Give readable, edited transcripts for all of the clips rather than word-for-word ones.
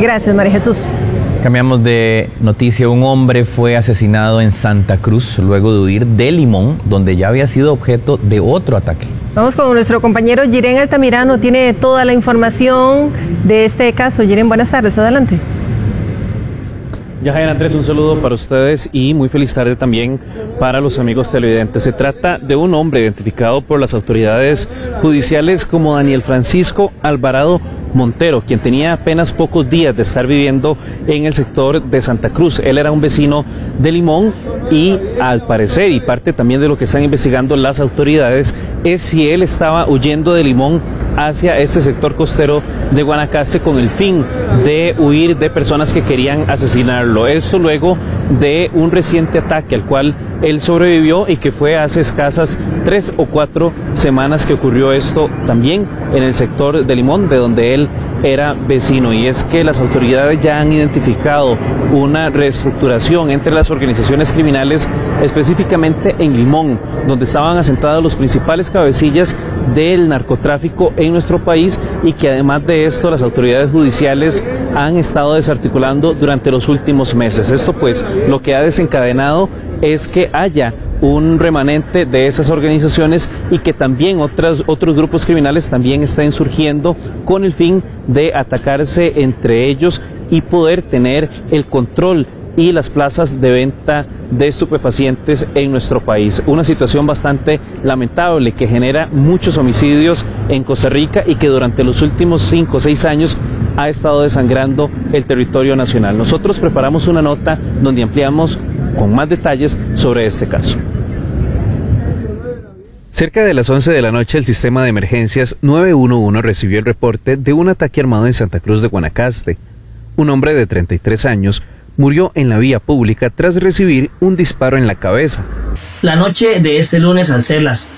Gracias, María Jesús. Cambiamos de noticia. Un hombre fue asesinado en Santa Cruz luego de huir de Limón, donde ya había sido objeto de otro ataque. Vamos con nuestro compañero Jiren Altamirano, tiene toda la información de este caso. Jiren, buenas tardes, adelante. Yajaira, Andrés, un saludo para ustedes y muy feliz tarde también para los amigos televidentes. Se trata de un hombre identificado por las autoridades judiciales como Daniel Francisco Alvarado Montero, quien tenía apenas pocos días de estar viviendo en el sector de Santa Cruz. Él era un vecino de Limón y al parecer, y parte también de lo que están investigando las autoridades, es si él estaba huyendo de Limón hacia este sector costero de Guanacaste con el fin de huir de personas que querían asesinarlo. Esto luego de un reciente ataque al cual él sobrevivió y que fue hace escasas 3 o 4 semanas que ocurrió esto también en el sector de Limón, de donde él era vecino. Y es que las autoridades ya han identificado una reestructuración entre las organizaciones criminales, específicamente en Limón, donde estaban asentados los principales cabecillas del narcotráfico en nuestro país, y que además de esto las autoridades judiciales han estado desarticulando durante los últimos meses. Esto pues lo que ha desencadenado es que haya un remanente de esas organizaciones y que también otros grupos criminales también estén surgiendo con el fin de atacarse entre ellos y poder tener el control y las plazas de venta de estupefacientes en nuestro país. Una situación bastante lamentable que genera muchos homicidios en Costa Rica y que durante los últimos 5 o 6 años ha estado desangrando el territorio nacional. Nosotros preparamos una nota donde ampliamos con más detalles sobre este caso. Cerca de las 11 de la noche, el sistema de emergencias 911 recibió el reporte de un ataque armado en Santa Cruz de Guanacaste. Un hombre de 33 años murió en la vía pública tras recibir un disparo en la cabeza. La noche de este lunes, al ser las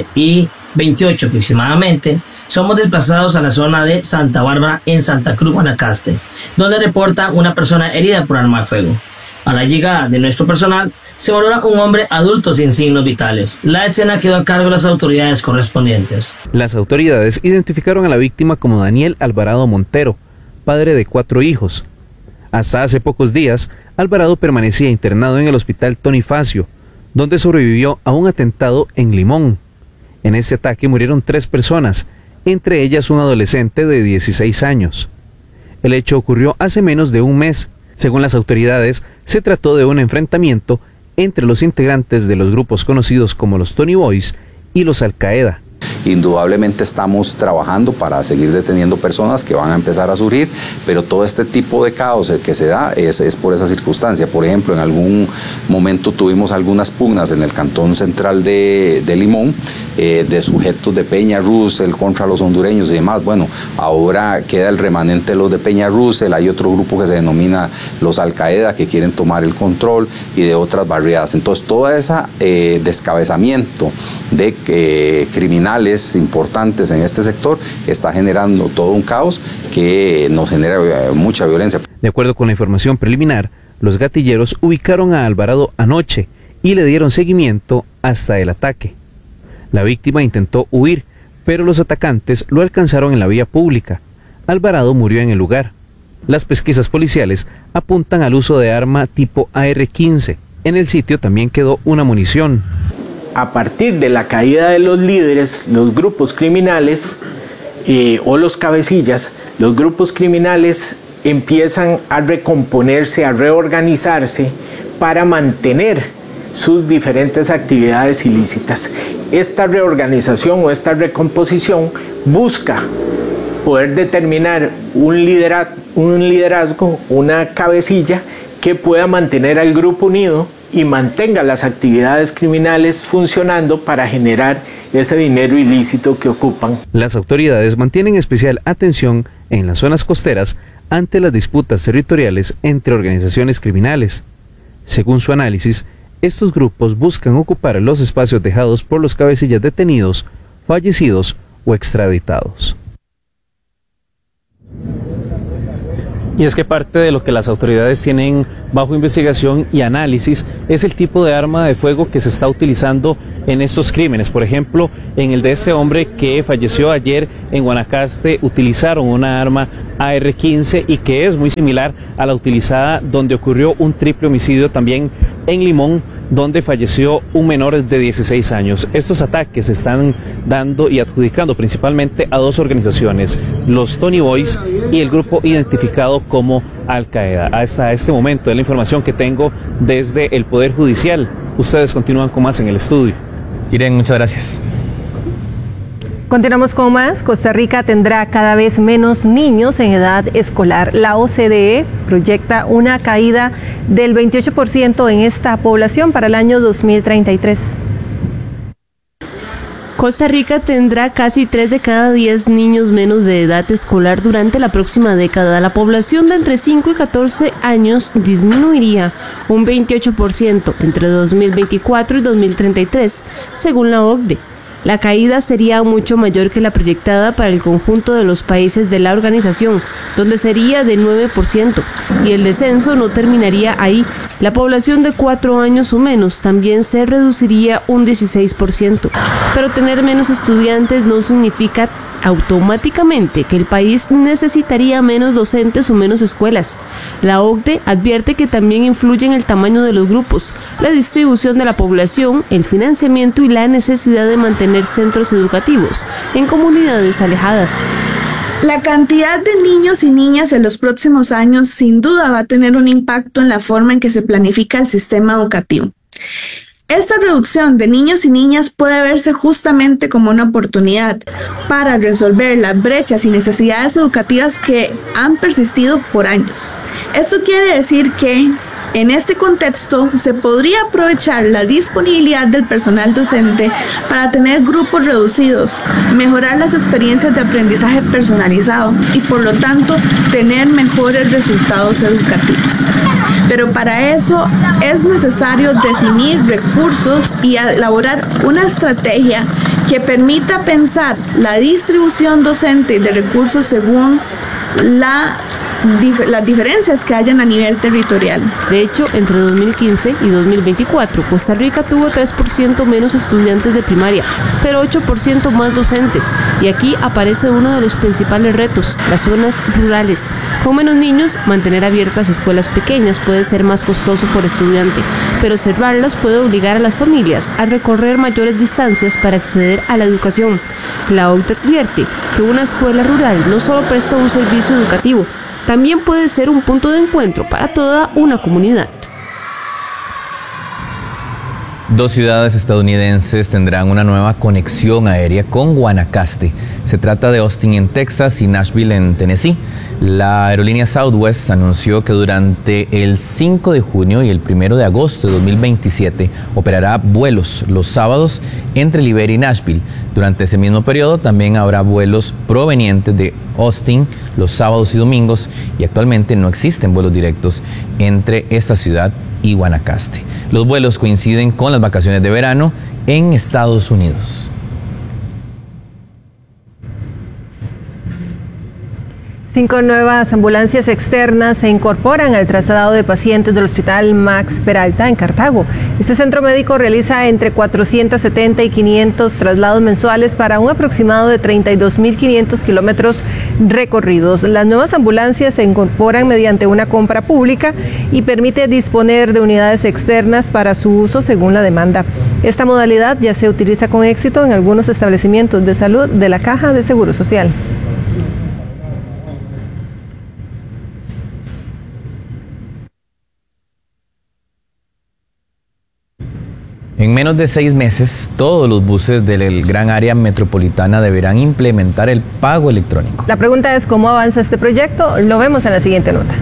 11:28 aproximadamente, somos desplazados a la zona de Santa Bárbara en Santa Cruz, Guanacaste, donde reporta una persona herida por arma de fuego. A la llegada de nuestro personal, se valora un hombre adulto sin signos vitales. La escena quedó a cargo de las autoridades correspondientes. Las autoridades identificaron a la víctima como Daniel Alvarado Montero, padre de 4 hijos. Hasta hace pocos días, Alvarado permanecía internado en el hospital Tony Facio, donde sobrevivió a un atentado en Limón. En este ataque murieron 3 personas, entre ellas un adolescente de 16 años. El hecho ocurrió hace menos de un mes. Según las autoridades, se trató de un enfrentamiento entre los integrantes de los grupos conocidos como los Tony Boys y los Al Qaeda. Indudablemente estamos trabajando para seguir deteniendo personas que van a empezar a surgir, pero todo este tipo de caos que se da es por esa circunstancia. Por ejemplo, en algún momento tuvimos algunas pugnas en el cantón central de Limón, de sujetos de Peña Russell contra los hondureños y demás. Bueno, ahora queda el remanente de los de Peña Russell, hay otro grupo que se denomina los Al Qaeda que quieren tomar el control y de otras barriadas. Entonces, todo ese descabezamiento de criminales importantes en este sector está generando todo un caos que nos genera mucha violencia. De acuerdo con la información preliminar, los gatilleros ubicaron a Alvarado anoche y le dieron seguimiento hasta el ataque. La víctima intentó huir, pero los atacantes lo alcanzaron en la vía pública. Alvarado murió en el lugar. Las pesquisas policiales apuntan al uso de arma tipo AR-15. En el sitio también quedó una munición. A partir de la caída de los líderes, los grupos criminales o los cabecillas, los grupos criminales empiezan a recomponerse, a reorganizarse para mantener sus diferentes actividades ilícitas. Esta reorganización o esta recomposición busca poder determinar un liderazgo, una cabecilla que pueda mantener al grupo unido y mantenga las actividades criminales funcionando para generar ese dinero ilícito que ocupan. Las autoridades mantienen especial atención en las zonas costeras ante las disputas territoriales entre organizaciones criminales. Según su análisis, estos grupos buscan ocupar los espacios dejados por los cabecillas detenidos, fallecidos o extraditados. Y es que parte de lo que las autoridades tienen bajo investigación y análisis es el tipo de arma de fuego que se está utilizando en estos crímenes. Por ejemplo, en el de este hombre que falleció ayer en Guanacaste, utilizaron una arma AR-15 y que es muy similar a la utilizada donde ocurrió un triple homicidio también en Limón, donde falleció un menor de 16 años. Estos ataques se están dando y adjudicando principalmente a dos organizaciones, los Tony Boys y el grupo identificado como Al Qaeda. Hasta este momento es la información que tengo desde el Poder Judicial. Ustedes continúan con más en el estudio. Irene, muchas gracias. Continuamos con más. Costa Rica tendrá cada vez menos niños en edad escolar. La OCDE proyecta una caída del 28% en esta población para el año 2033. Costa Rica tendrá casi 3 de cada 10 niños menos de edad escolar durante la próxima década. La población de entre 5 y 14 años disminuiría un 28% entre 2024 y 2033, según la OCDE. La caída sería mucho mayor que la proyectada para el conjunto de los países de la organización, donde sería de 9%, y el descenso no terminaría ahí. La población de 4 años o menos también se reduciría un 16%, pero tener menos estudiantes no significa automáticamente que el país necesitaría menos docentes o menos escuelas. La OCDE advierte que también influyen el tamaño de los grupos, la distribución de la población, el financiamiento y la necesidad de mantener centros educativos en comunidades alejadas. La cantidad de niños y niñas en los próximos años sin duda va a tener un impacto en la forma en que se planifica el sistema educativo. Esta reducción de niños y niñas puede verse justamente como una oportunidad para resolver las brechas y necesidades educativas que han persistido por años. Esto quiere decir que en este contexto se podría aprovechar la disponibilidad del personal docente para tener grupos reducidos, mejorar las experiencias de aprendizaje personalizado y por lo tanto tener mejores resultados educativos. Pero para eso es necesario definir recursos y elaborar una estrategia que permita pensar la distribución docente de recursos según las diferencias que hayan a nivel territorial. De hecho, entre 2015 y 2024, Costa Rica tuvo 3% menos estudiantes de primaria, pero 8% más docentes. Y aquí aparece uno de los principales retos, las zonas rurales. Con menos niños, mantener abiertas escuelas pequeñas puede ser más costoso por estudiante, pero cerrarlas puede obligar a las familias a recorrer mayores distancias para acceder a la educación. La OCDE advierte que una escuela rural no solo presta un servicio educativo, también puede ser un punto de encuentro para toda una comunidad. 2 ciudades estadounidenses tendrán una nueva conexión aérea con Guanacaste. Se trata de Austin en Texas y Nashville en Tennessee. La aerolínea Southwest anunció que durante el 5 de junio y el 1 de agosto de 2027 operará vuelos los sábados entre Liberia y Nashville. Durante ese mismo periodo también habrá vuelos provenientes de Austin los sábados y domingos, y actualmente no existen vuelos directos entre esta ciudad y Guanacaste. Los vuelos coinciden con las vacaciones de verano en Estados Unidos. 5 nuevas ambulancias externas se incorporan al traslado de pacientes del Hospital Max Peralta en Cartago. Este centro médico realiza entre 470 y 500 traslados mensuales para un aproximado de 32.500 kilómetros recorridos. Las nuevas ambulancias se incorporan mediante una compra pública y permite disponer de unidades externas para su uso según la demanda. Esta modalidad ya se utiliza con éxito en algunos establecimientos de salud de la Caja de Seguro Social. En menos de 6 meses, todos los buses de la gran área metropolitana deberán implementar el pago electrónico. La pregunta es cómo avanza este proyecto. Lo vemos en la siguiente nota.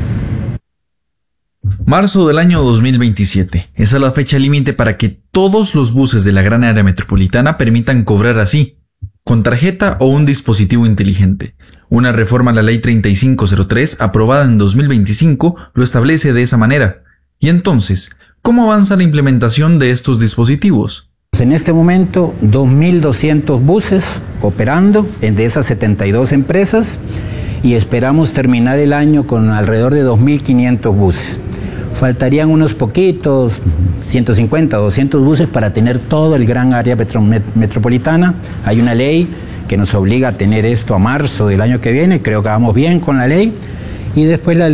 Marzo del año 2027. Esa es la fecha límite para que todos los buses de la gran área metropolitana permitan cobrar así, con tarjeta o un dispositivo inteligente. Una reforma a la Ley 3503, aprobada en 2025, lo establece de esa manera. Y entonces, ¿cómo avanza la implementación de estos dispositivos? En este momento, 2.200 buses operando de esas 72 empresas y esperamos terminar el año con alrededor de 2.500 buses. Faltarían unos poquitos, 150 o 200 buses para tener todo el gran área metropolitana. Hay una ley que nos obliga a tener esto a marzo del año que viene, creo que vamos bien con la ley, y después la ley